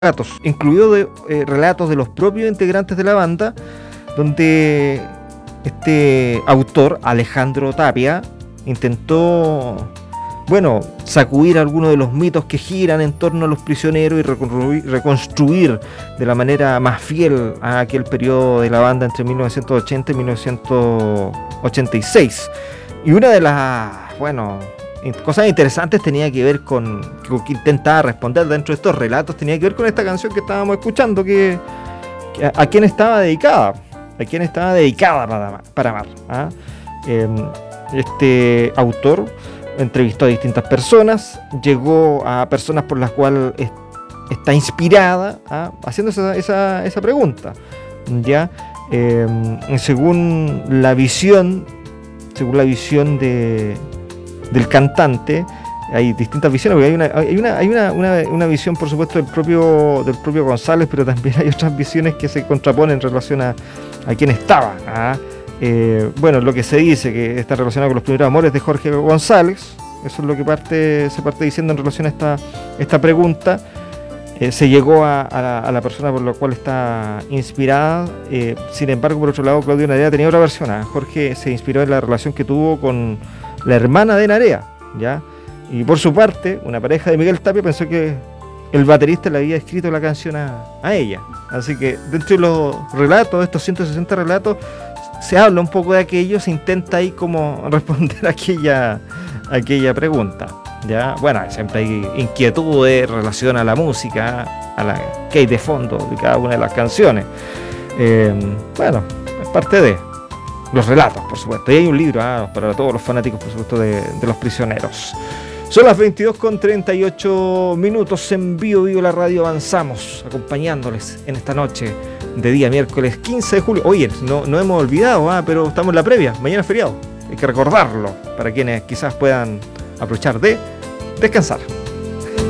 relatos, incluidos relatos de los propios integrantes de la banda, donde este autor, Alejandro Tapia, intentó, sacudir algunos de los mitos que giran en torno a los prisioneros y reconstruir de la manera más fiel a aquel periodo de la banda entre 1980 y 1986. Y una de las, cosas interesantes tenía que ver con que intentaba responder dentro de estos relatos, tenía que ver con esta canción que estábamos escuchando, que a quién estaba dedicada, para amar. Este autor entrevistó a distintas personas, llegó a personas por las cuales está inspirada, haciendo esa pregunta, ¿ya? Según la visión del cantante, hay distintas visiones, porque hay una visión, por supuesto, del propio González, pero también hay otras visiones que se contraponen en relación a quién estaba. Lo que se dice que está relacionado con los primeros amores de Jorge González, eso es lo que se parte diciendo en relación a esta pregunta. Se llegó a la persona por la cual está inspirada. Sin embargo, por otro lado, Claudio Narea tenía otra versión. Jorge se inspiró en la relación que tuvo con la hermana de Narea, ¿ya? Y por su parte, una pareja de Miguel Tapia pensó que el baterista le había escrito la canción a ella. Así que dentro de los relatos, de estos 160 relatos, se habla un poco de aquello, se intenta ahí como responder a aquella pregunta, ¿ya? Siempre hay inquietudes en relación a la música, a la que hay de fondo de cada una de las canciones. Es parte de los relatos, por supuesto. Y hay un libro para todos los fanáticos, por supuesto, de los prisioneros. Son las 22:38 en vivo la radio. Avanzamos acompañándoles en esta noche de día miércoles 15 de julio. Oye, no hemos olvidado, pero estamos en la previa. Mañana es feriado. Hay que recordarlo para quienes quizás puedan aprovechar de descansar.